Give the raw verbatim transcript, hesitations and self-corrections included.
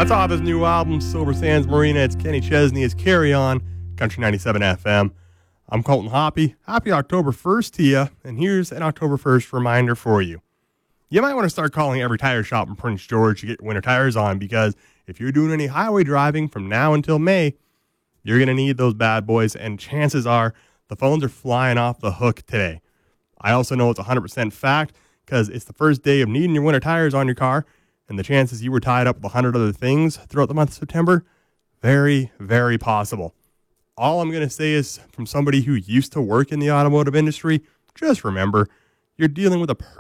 That's off his new album, Silver Sands Marina. It's Kenny Chesney. It's Carry On, Country ninety-seven F M. I'm Colton Hoppy. Happy October first to you, and here's an October first reminder for you. You might want to start calling every tire shop in Prince George to get your winter tires on, because if you're doing any highway driving from now until May, you're going to need those bad boys, and chances are the phones are flying off the hook today. I also know it's one hundred percent fact, because it's the first day of needing your winter tires on your car, and the chances you were tied up with one hundred other things throughout the month of September, very, very possible. All I'm going to say is, from somebody who used to work in the automotive industry, just remember, you're dealing with a